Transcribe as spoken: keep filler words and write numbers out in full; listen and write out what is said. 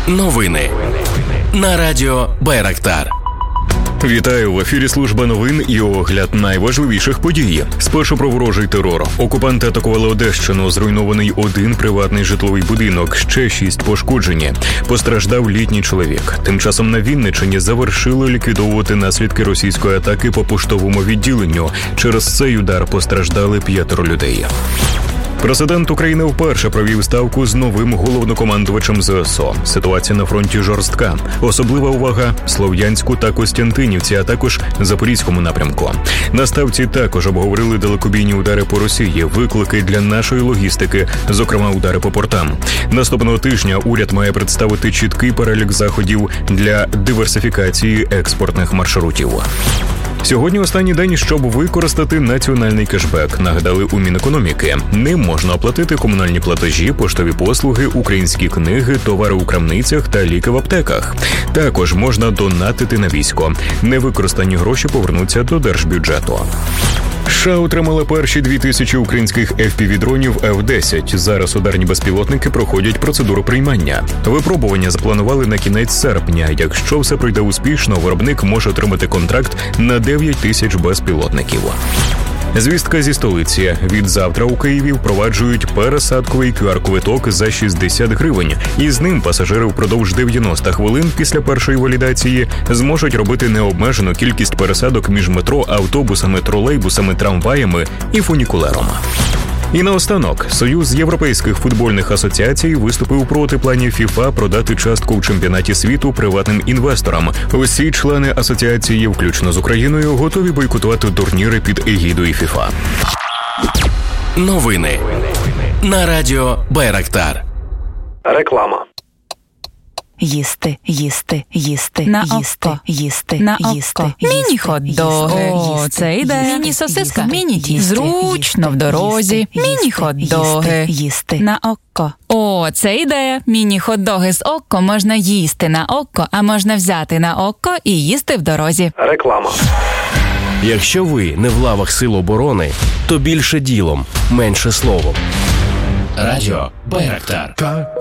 Новини на радіо Байрактар. Вітаю, в ефірі служба новин і огляд найважливіших подій. Спершу про ворожий терор. Окупанти атакували Одещину, зруйнований один приватний житловий будинок, ще шість пошкоджені. Постраждав літній чоловік. Тим часом на Вінниччині завершили ліквідовувати наслідки російської атаки по поштовому відділенню. Через цей удар постраждали п'ятеро людей. Президент України вперше провів ставку з новим головнокомандувачем ЗСУ. Ситуація на фронті жорстка. Особлива увага – Слов'янську та Костянтинівці, а також Запорізькому напрямку. На ставці також обговорили далекобійні удари по Росії, виклики для нашої логістики, зокрема удари по портам. Наступного тижня уряд має представити чіткий перелік заходів для диверсифікації експортних маршрутів. Сьогодні останній день, щоб використати національний кешбек, нагадали у Мінекономіки. Ним можна оплатити комунальні платежі, поштові послуги, українські книги, товари у крамницях та ліки в аптеках. Також можна донатити на військо. Невикористані гроші повернуться до держбюджету. США отримали перші дві тисячі українських еф пі ві-дронів еф десять. Зараз ударні безпілотники проходять процедуру приймання. Випробування запланували на кінець серпня. Якщо все пройде успішно, виробник може отримати контракт на дев'ять тисяч безпілотників. Звістка зі столиці. Відзавтра у Києві впроваджують пересадковий ку ар-квиток за шістдесят гривень. І з ним пасажири впродовж дев'яносто хвилин після першої валідації зможуть робити необмежену кількість пересадок між метро, автобусами, тролейбусами, трамваями і фунікулером. І наостанок, Союз європейських футбольних асоціацій виступив проти планів ФІФА продати частку в чемпіонаті світу приватним інвесторам. Усі члени асоціації, включно з Україною, готові бойкотувати турніри під егідою ФІФА. Новини на радіо Байрактар. Реклама. Їсти, їсти, їсти, на їсти, око, їсти, на їсти, око. їсти, Міні-хот-доги. їсти, О, це йде. їсти, Міні-сосиска. їсти, Міні-тісто. їсти, Зручно в їсти, дорозі. їсти, Міні-хот-доги. їсти, їсти. На око. О, це ідея. Міні-хот-доги з око можна їсти на око, а можна взяти на око і їсти в дорозі. Реклама. Якщо ви не в лавах Сил оборони, то більше ділом, менше словом. Радіо Байрактар.